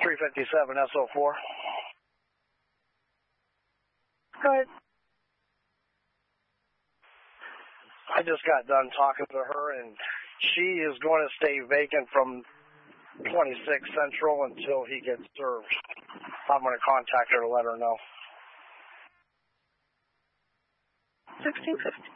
357 SO4. Go ahead. I just got done talking to her, and she is going to stay vacant from 26 Central until he gets served. I'm going to contact her to let her know. 1650.